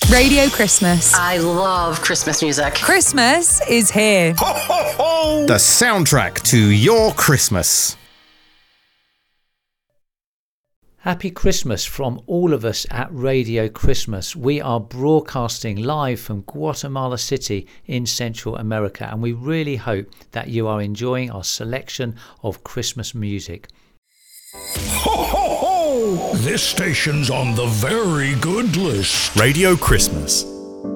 Radio Christmas. I love Christmas music. Christmas is here. Ho, ho, ho! The soundtrack to your Christmas. Happy Christmas from all of us at Radio Christmas. We are broadcasting live from Guatemala City in Central America, and we really hope that you are enjoying our selection of Christmas music. Ho, ho, ho! This station's on the very good list. Radio Christmas.